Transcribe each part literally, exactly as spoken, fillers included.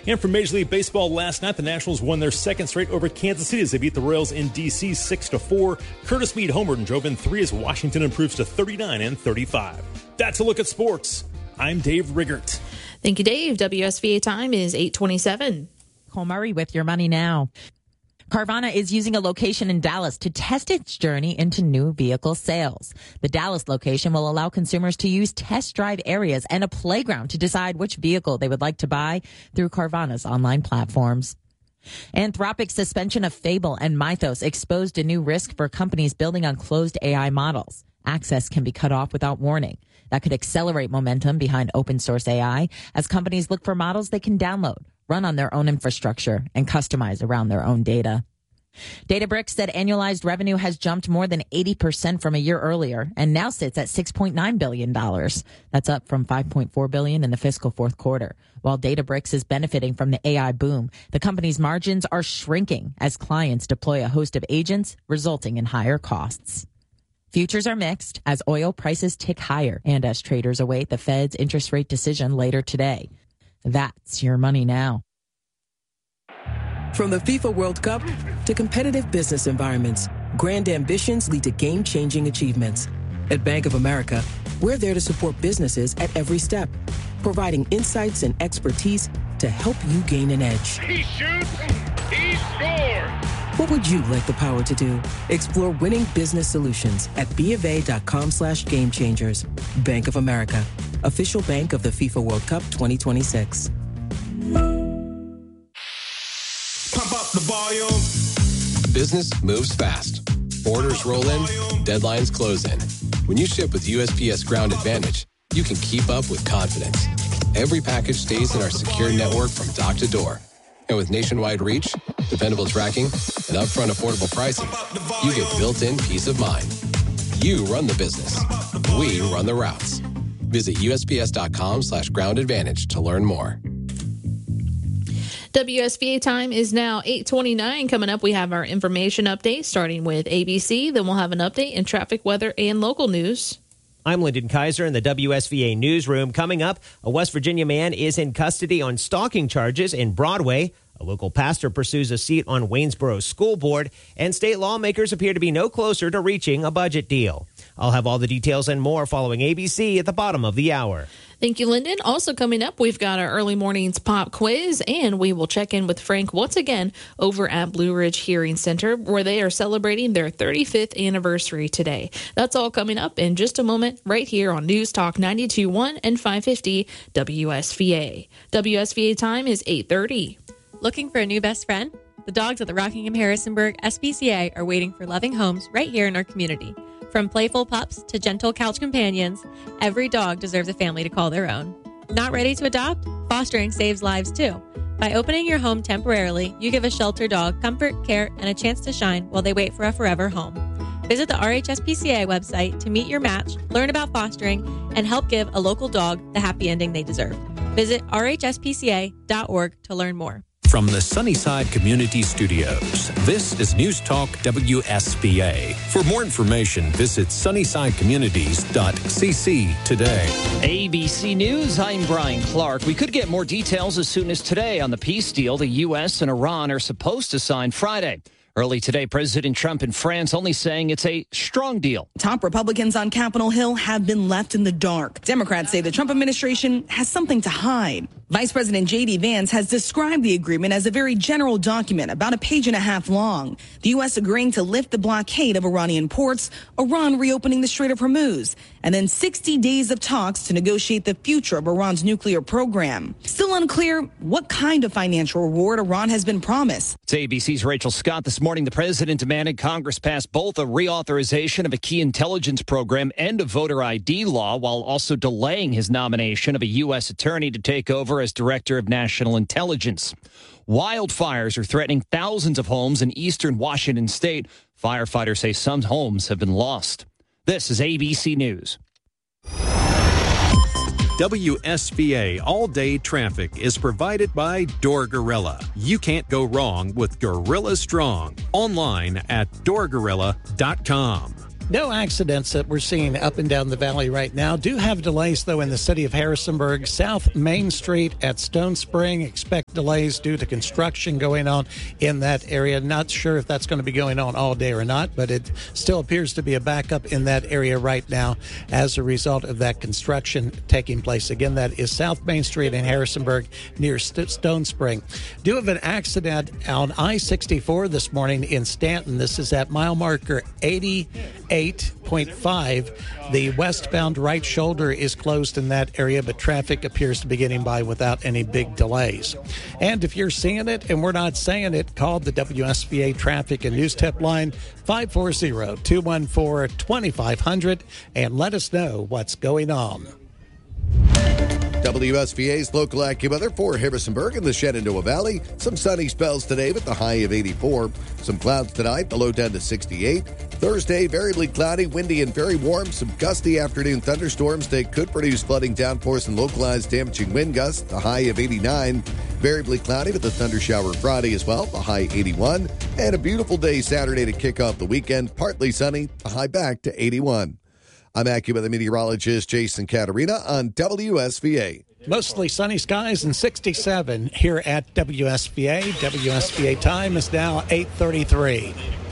And from Major League Baseball last night, the Nationals won their second straight over Kansas City as they beat the Royals in D C six to four. Curtis Mead homered and drove in three as Washington improves to thirty-nine and thirty-five. That's a look at sports. I'm Dave Riggert. Thank you, Dave. W S V A time is eight twenty-seven. Cole Murray with your money now. Carvana is using a location in Dallas to test its journey into new vehicle sales. The Dallas location will allow consumers to use test drive areas and a playground to decide which vehicle they would like to buy through Carvana's online platforms. Anthropic's suspension of Fable and Mythos exposed a new risk for companies building on closed A I models. Access can be cut off without warning. That could accelerate momentum behind open source A I as companies look for models they can download, run on their own infrastructure, and customize around their own data. Databricks said annualized revenue has jumped more than eighty percent from a year earlier and now sits at six point nine billion dollars. That's up from five point four billion dollars in the fiscal fourth quarter. While Databricks is benefiting from the A I boom, the company's margins are shrinking as clients deploy a host of agents, resulting in higher costs. Futures are mixed as oil prices tick higher and as traders await the Fed's interest rate decision later today. That's your money now. From the FIFA World Cup to competitive business environments, grand ambitions lead to game-changing achievements. At Bank of America, we're there to support businesses at every step, providing insights and expertise to help you gain an edge. He shoots, he scores! What would you like the power to do? Explore winning business solutions at BofA.com slash game changers. Bank of America, official bank of the FIFA World Cup twenty twenty-six. Pump up the volume. Business moves fast. Orders roll in, deadlines close in. When you ship with U S P S Ground Advantage, you can keep up with confidence. Every package stays in our secure network from dock to door. And with nationwide reach, dependable tracking, and upfront affordable pricing, you get built-in peace of mind. You run the business. We run the routes. Visit USPS.com slash ground advantage to learn more. W S V A time is now eight twenty-nine. Coming up, we have our information update, starting with A B C. Then we'll have an update in traffic, weather, and local news. I'm Lyndon Kaiser in the W S V A newsroom. Coming up, a West Virginia man is in custody on stalking charges in Broadway. A local pastor pursues a seat on Waynesboro School Board, and state lawmakers appear to be no closer to reaching a budget deal. I'll have all the details and more following A B C at the bottom of the hour. Thank you, Lyndon. Also coming up, we've got our early mornings pop quiz, and we will check in with Frank once again over at Blue Ridge Hearing Center, where they are celebrating their thirty-fifth anniversary today. That's all coming up in just a moment right here on News Talk ninety-two point one and five fifty W S V A. W S V A time is eight thirty. Looking for a new best friend? The dogs at the Rockingham-Harrisonburg S P C A are waiting for loving homes right here in our community. From playful pups to gentle couch companions, every dog deserves a family to call their own. Not ready to adopt? Fostering saves lives too. By opening your home temporarily, you give a shelter dog comfort, care, and a chance to shine while they wait for a forever home. Visit the R H S P C A website to meet your match, learn about fostering, and help give a local dog the happy ending they deserve. Visit R H S P C A dot org to learn more. From the Sunnyside Community Studios, this is News Talk W S V A. For more information, visit sunnyside communities dot c c today. A B C News, I'm Brian Clark. We could get more details as soon as today on the peace deal the U S and Iran are supposed to sign Friday. Early today, President Trump in France only saying it's a strong deal. Top Republicans on Capitol Hill have been left in the dark. Democrats say the Trump administration has something to hide. Vice President J D Vance has described the agreement as a very general document, about a page and a half long. The U S agreeing to lift the blockade of Iranian ports, Iran reopening the Strait of Hormuz, and then sixty days of talks to negotiate the future of Iran's nuclear program. Still unclear what kind of financial reward Iran has been promised. It's A B C's Rachel Scott. This morning, the president demanded Congress pass both a reauthorization of a key intelligence program and a voter I D law, while also delaying his nomination of a U S attorney to take over as director of national intelligence. Wildfires are threatening thousands of homes in eastern Washington state. Firefighters say some homes have been lost. This is A B C News. W S V A all-day traffic is provided by Door Gorilla. You can't go wrong with Gorilla Strong. Online at door gorilla dot com. No accidents that we're seeing up and down the valley right now. Do have delays, though, in the city of Harrisonburg. South Main Street at Stone Spring. Expect delays due to construction going on in that area. Not sure if that's going to be going on all day or not, but it still appears to be a backup in that area right now as a result of that construction taking place. Again, that is South Main Street in Harrisonburg near St- Stone Spring. Do have an accident on I sixty-four this morning in Stanton. This is at mile marker eighty-eight point five. The westbound right shoulder is closed in that area, but traffic appears to be getting by without any big delays. And if you're seeing it and we're not saying it, call the W S V A Traffic and News Tip line five four zero, two one four, two five zero zero and let us know what's going on. W S V A's local AccuWeather for Harrisonburg and the Shenandoah Valley. Some sunny spells today with the high of eighty-four. Some clouds tonight, the low down to sixty-eight. Thursday, variably cloudy, windy, and very warm. Some gusty afternoon thunderstorms. They could produce flooding, downpours, and localized damaging wind gusts. The high of eighty-nine. Variably cloudy with a thunder shower Friday as well. The high eighty-one. And a beautiful day Saturday to kick off the weekend. Partly sunny. The high back to eighty-one. I'm AccuWeather meteorologist Jason Caterina on W S V A. Mostly sunny skies and sixty-seven here at W S V A. W S V A time is now eight thirty-three.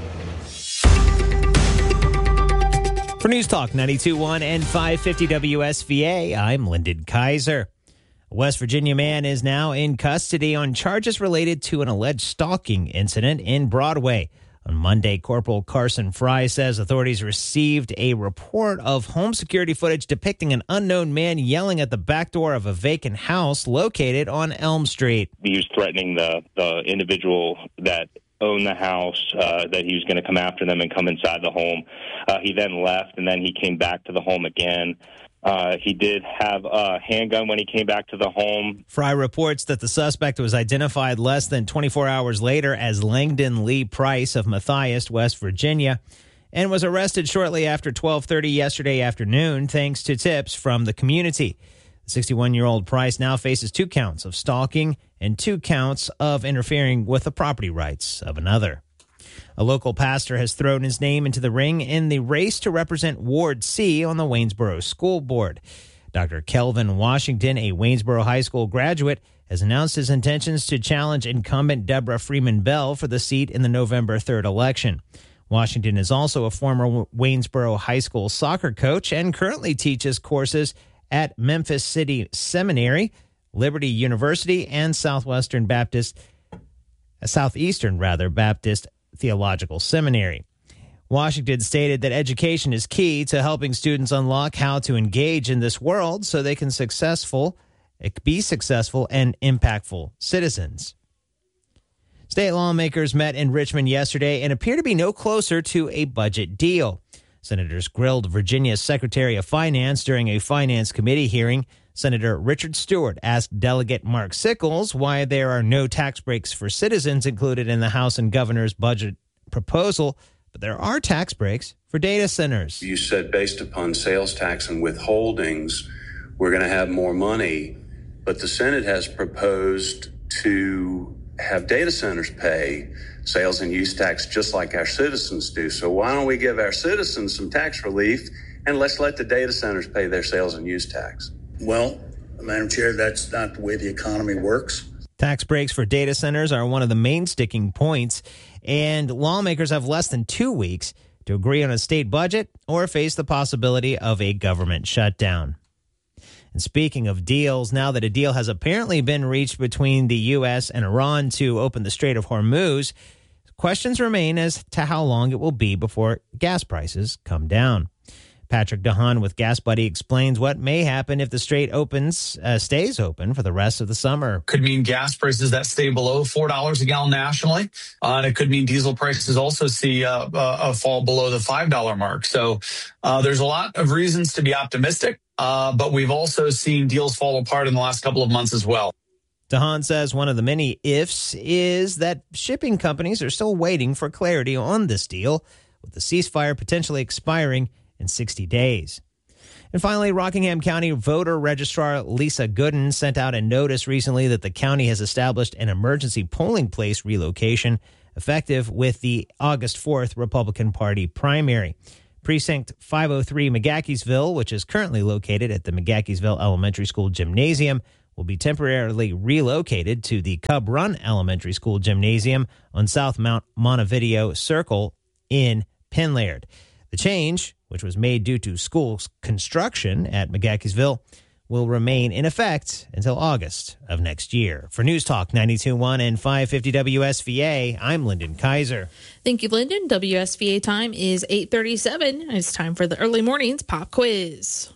For News Talk ninety-two point one and five fifty W S V A, I'm Lyndon Kaiser. A West Virginia man is now in custody on charges related to an alleged stalking incident in Broadway. On Monday, Corporal Carson Fry says authorities received a report of home security footage depicting an unknown man yelling at the back door of a vacant house located on Elm Street. He was threatening the, the individual that owned the house, uh, that he was going to come after them and come inside the home. Uh, he then left, and then he came back to the home again. Uh, he did have a handgun when he came back to the home. Fry reports that the suspect was identified less than twenty-four hours later as Langdon Lee Price of Matthias, West Virginia, and was arrested shortly after twelve thirty yesterday afternoon thanks to tips from the community. The sixty-one-year-old Price now faces two counts of stalking and two counts of interfering with the property rights of another. A local pastor has thrown his name into the ring in the race to represent Ward C on the Waynesboro School Board. Doctor Kelvin Washington, a Waynesboro High School graduate, has announced his intentions to challenge incumbent Deborah Freeman Bell for the seat in the November third election. Washington is also a former Waynesboro High School soccer coach and currently teaches courses at Memphis City Seminary, Liberty University, and Southwestern Baptist, Southeastern rather, Baptist Theological Seminary. Washington stated that education is key to helping students unlock how to engage in this world so they can successful, be successful and impactful citizens. State lawmakers met in Richmond yesterday and appear to be no closer to a budget deal. Senators grilled Virginia's Secretary of Finance during a Finance Committee hearing. Senator Richard Stewart asked Delegate Mark Sickles why there are no tax breaks for citizens included in the House and Governor's budget proposal, but there are tax breaks for data centers. You said based upon sales tax and withholdings, we're going to have more money, but the Senate has proposed to have data centers pay sales and use tax just like our citizens do. So why don't we give our citizens some tax relief and let's let the data centers pay their sales and use tax? Well, Madam Chair, that's not the way the economy works. Tax breaks for data centers are one of the main sticking points, and lawmakers have less than two weeks to agree on a state budget or face the possibility of a government shutdown. And speaking of deals, now that a deal has apparently been reached between the U S and Iran to open the Strait of Hormuz, questions remain as to how long it will be before gas prices come down. Patrick DeHaan with Gas Buddy explains what may happen if the strait opens, uh, stays open for the rest of the summer. Could mean gas prices that stay below four dollars a gallon nationally. Uh, and it could mean diesel prices also see uh, uh, a fall below the five dollars mark. So uh, there's a lot of reasons to be optimistic, uh, but we've also seen deals fall apart in the last couple of months as well. DeHaan says one of the many ifs is that shipping companies are still waiting for clarity on this deal, with the ceasefire potentially expiring in sixty days. And finally, Rockingham County voter registrar Lisa Gooden sent out a notice recently that the county has established an emergency polling place relocation effective with the August fourth Republican Party primary. Precinct five oh three McGahkeysville, which is currently located at the McGahkeysville Elementary School Gymnasium, will be temporarily relocated to the Cub Run Elementary School Gymnasium on South Mount Montevideo Circle in Penlaird. The change, which was made due to school construction at McGahkeysville, will remain in effect until August of next year. For News Talk ninety-two point one and five fifty W S V A, I'm Lyndon Kaiser. Thank you, Lyndon. W S V A time is eight thirty-seven. It's time for the early mornings pop quiz.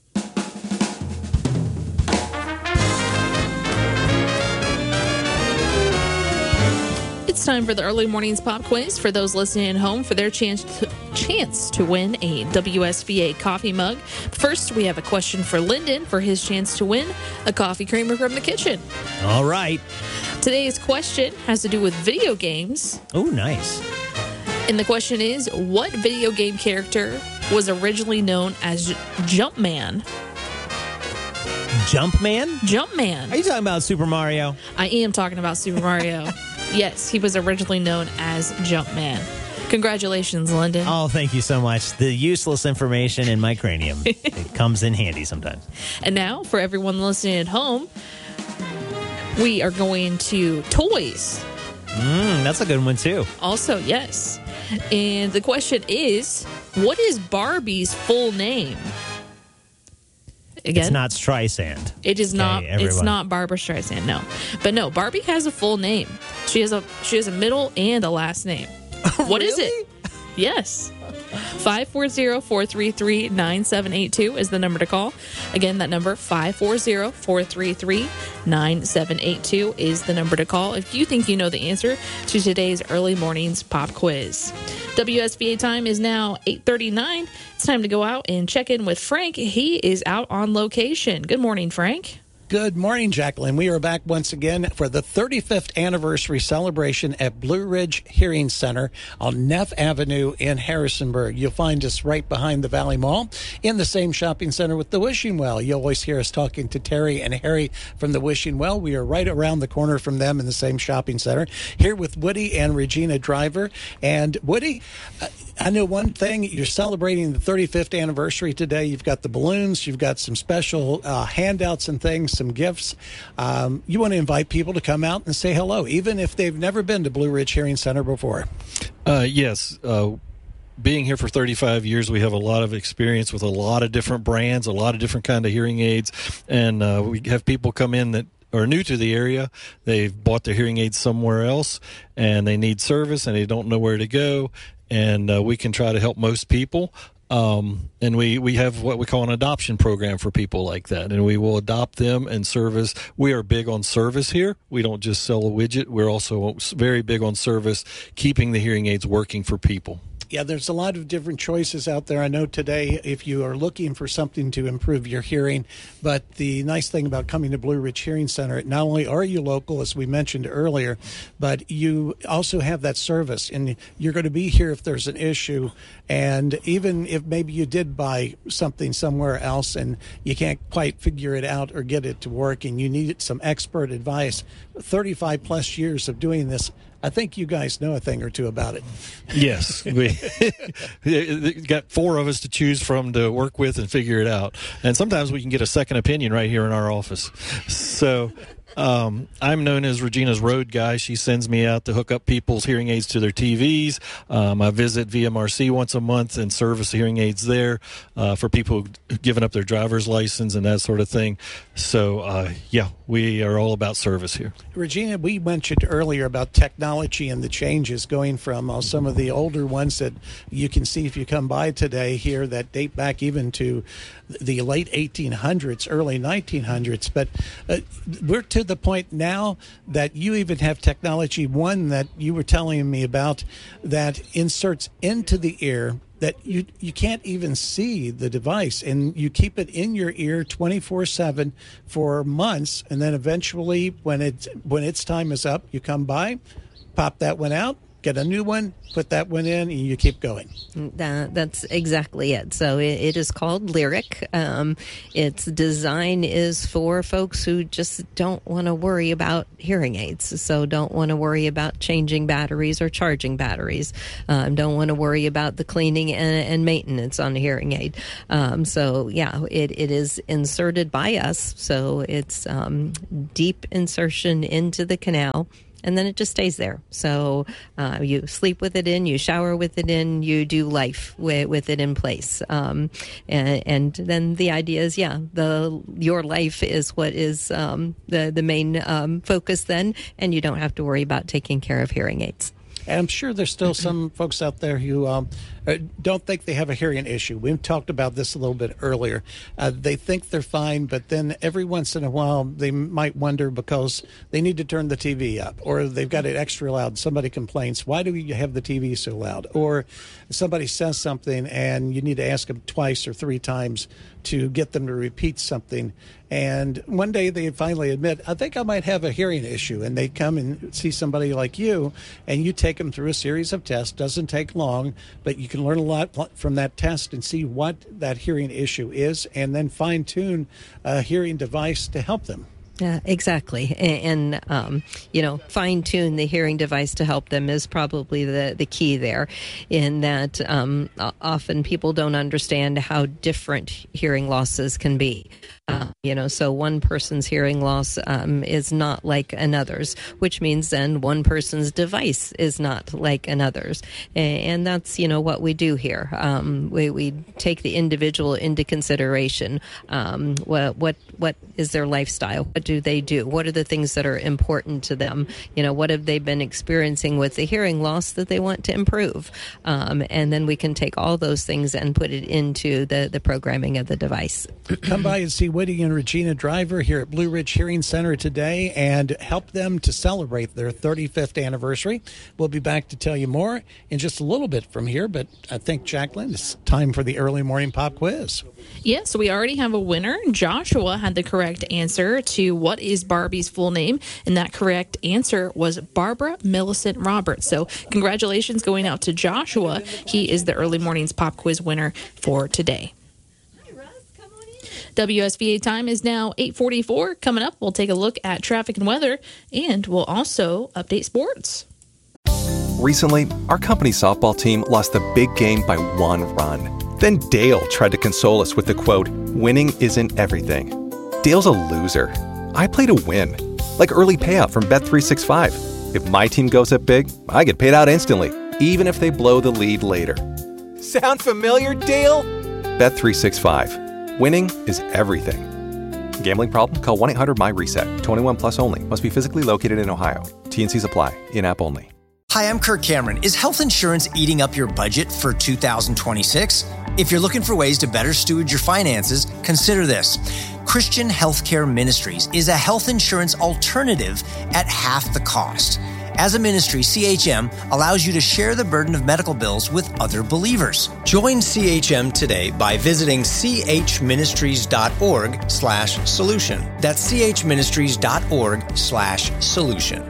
It's time for the early mornings pop quiz for those listening at home for their chance to, chance to win a W S V A coffee mug. First, we have a question for Lyndon for his chance to win a coffee creamer from the kitchen. All right. Today's question has to do with video games. Oh, nice. And the question is, what video game character was originally known as Jumpman? Jumpman? Jumpman. Are you talking about Super Mario? I am talking about Super Mario. Yes, he was originally known as Jumpman. Congratulations, Lyndon. Oh, thank you so much. The useless information in my cranium. It comes in handy sometimes. And now, for everyone listening at home, we are going to toys. Mm, that's a good one, too. Also, yes. And the question is, what is Barbie's full name? Again, it's not Streisand. It is okay, not. everyone. It's not Barbara Streisand. No, but no. Barbie has a full name. She has a she has a middle and a last name. What really? is it? Yes. five four zero, four three three, nine seven eight two is the number to call. Again, that number, five four zero, four three three, nine seven eight two is the number to call if you think you know the answer to today's early mornings pop quiz. W S V A time is now eight thirty-nine. It's time to go out and check in with Frank. He is out on location. Good morning, Frank. Good morning, Jacqueline. We are back once again for the thirty-fifth anniversary celebration at Blue Ridge Hearing Center on Neff Avenue in Harrisonburg. You'll find us right behind the Valley Mall in the same shopping center with the Wishing Well. You'll always hear us talking to Terry and Harry from the Wishing Well. We are right around the corner from them in the same shopping center. Here with Woody and Regina Driver. And Woody, I know one thing. You're celebrating the thirty-fifth anniversary today. You've got the balloons. You've got some special uh, handouts and things, some gifts. Um, you want to invite people to come out and say hello, even if they've never been to Blue Ridge Hearing Center before. Uh, yes. Uh, being here for thirty-five years, we have a lot of experience with a lot of different brands, a lot of different kind of hearing aids. And uh, we have people come in that are new to the area. They've bought their hearing aids somewhere else, and they need service, and they don't know where to go. And uh, we can try to help most people. Um, and we, we have what we call an adoption program for people like that. And we will adopt them and service. We are big on service here. We don't just sell a widget. We're also very big on service, keeping the hearing aids working for people. Yeah, there's a lot of different choices out there. I know today if you are looking for something to improve your hearing, but the nice thing about coming to Blue Ridge Hearing Center, not only are you local, as we mentioned earlier, but you also have that service, and you're going to be here if there's an issue. And even if maybe you did buy something somewhere else and you can't quite figure it out or get it to work and you need some expert advice, thirty-five plus years of doing this, I think you guys know a thing or two about it. Yes. We got four of us to choose from to work with and figure it out. And sometimes we can get a second opinion right here in our office. So um, I'm known as Regina's road guy. She sends me out to hook up people's hearing aids to their T Vs. Um, I visit V M R C once a month and service hearing aids there uh, for people who've given up their driver's license and that sort of thing. So, uh, yeah, we are all about service here. Regina, we mentioned earlier about technology and the changes going from uh, some of the older ones that you can see if you come by today here that date back even to the late eighteen hundreds, early nineteen hundreds. But uh, we're to the point now that you even have technology, one that you were telling me about, that inserts into the ear that you you can't even see the device, and you keep it in your ear twenty-four seven for months, and then eventually when it when its time is up, you come by, pop that one out, get a new one, put that one in, and you keep going. That, that's exactly it. So it, it is called Lyric. Um, its design is for folks who just don't want to worry about hearing aids. So don't want to worry about changing batteries or charging batteries. Um, don't want to worry about the cleaning and, and maintenance on a hearing aid. Um, so yeah, it, it is inserted by us. So it's um, deep insertion into the canal. And then it just stays there. So uh, you sleep with it in, you shower with it in, you do life with, with it in place. Um, and, and then the idea is, yeah, the your life is what is um, the, the main um, focus then, and you don't have to worry about taking care of hearing aids. And I'm sure there's still some folks out there who um, don't think they have a hearing issue. We talked about this a little bit earlier. Uh, they think they're fine, but then every once in a while they might wonder because they need to turn the T V up, or they've got it extra loud. Somebody complains, why do you have the T V so loud? Or somebody says something and you need to ask them twice or three times to get them to repeat something. And one day they finally admit, I think I might have a hearing issue. And they come and see somebody like you, and you take them through a series of tests. Doesn't take long, but you can learn a lot from that test and see what that hearing issue is, and then fine-tune a hearing device to help them. Yeah, exactly. And, and um, you know, fine-tune the hearing device to help them is probably the, the key there, in that um, often people don't understand how different hearing losses can be. Uh, you know, so one person's hearing loss um, is not like another's, which means then one person's device is not like another's. And that's, you know, what we do here. Um, we, we take the individual into consideration. Um, what, what, what is their lifestyle? What do they do? What are the things that are important to them? You know, what have they been experiencing with the hearing loss that they want to improve? Um, and then we can take all those things and put it into the, the programming of the device. Come by and see Woody and Regina Driver here at Blue Ridge Hearing Center today and help them to celebrate their thirty-fifth anniversary. We'll be back to tell you more in just a little bit from here, but I think, Jacqueline, it's time for the early morning pop quiz. Yes, we already have a winner. Joshua had the correct answer to what is Barbie's full name, and that correct answer was Barbara Millicent Roberts. So congratulations going out to Joshua. He is the early mornings pop quiz winner for today. W S V A time is now eight forty-four. Coming up, we'll take a look at traffic and weather, and we'll also update sports. Recently, our company's softball team lost the big game by one run. Then Dale tried to console us with the quote, "Winning isn't everything." Dale's a loser. I play to win, like early payout from Bet three sixty-five. If my team goes up big, I get paid out instantly, even if they blow the lead later. Sound familiar, Dale? Bet three sixty-five. Winning is everything. Gambling problem? Call one eight hundred M Y reset. twenty-one plus only. Must be physically located in Ohio. T and C's apply. In-app only. Hi, I'm Kirk Cameron. Is health insurance eating up your budget for two thousand twenty-six? If you're looking for ways to better steward your finances, consider this. Christian Healthcare Ministries is a health insurance alternative at half the cost. As a ministry, C H M allows you to share the burden of medical bills with other believers. Join C H M today by visiting chministries.org slash solution. That's chministries.org slash solution.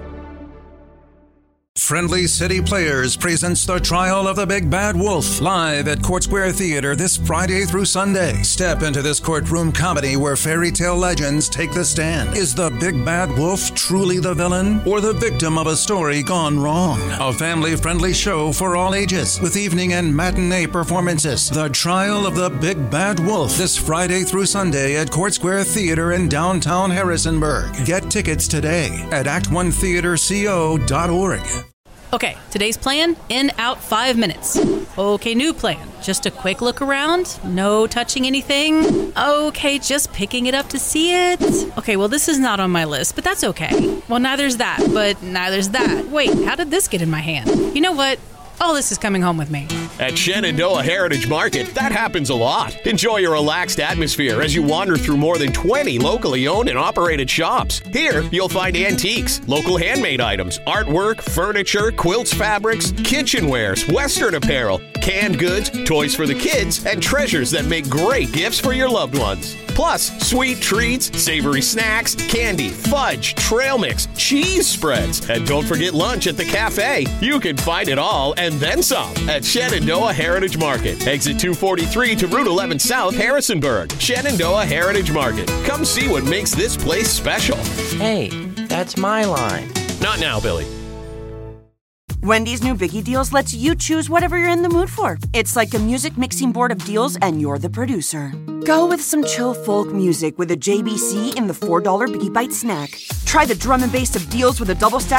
Friendly City Players presents The Trial of the Big Bad Wolf live at Court Square Theater this Friday through Sunday. Step into this courtroom comedy where fairy tale legends take the stand. Is the Big Bad Wolf truly the villain or the victim of a story gone wrong? A family-friendly show for all ages with evening and matinee performances. The Trial of the Big Bad Wolf this Friday through Sunday at Court Square Theater in downtown Harrisonburg. Get tickets today at act one theater co dot org. Okay, today's plan, in, out, five minutes. Okay, new plan. Just a quick look around. No touching anything. Okay, just picking it up to see it. Okay, well, this is not on my list, but that's okay. Well, neither's that, but neither's that. Wait, how did this get in my hand? You know what? All this is coming home with me. At Shenandoah Heritage Market, that happens a lot. Enjoy a relaxed atmosphere as you wander through more than twenty locally owned and operated shops. Here, you'll find antiques, local handmade items, artwork, furniture, quilts, fabrics, kitchenwares, Western apparel, canned goods, toys for the kids, and treasures that make great gifts for your loved ones. Plus, sweet treats, savory snacks, candy, fudge, trail mix, cheese spreads, and don't forget lunch at the cafe. You can find it all and then some at Shenandoah Heritage Market. Exit two forty-three to Route eleven South, Harrisonburg. Shenandoah Heritage Market. Come see what makes this place special. Hey, that's my line. Not now, Billy. Wendy's new Biggie Deals lets you choose whatever you're in the mood for. It's like a music mixing board of deals, and you're the producer. Go with some chill folk music with a J B C in the four dollar Biggie Bite snack. Try the drum and bass of deals with a double stack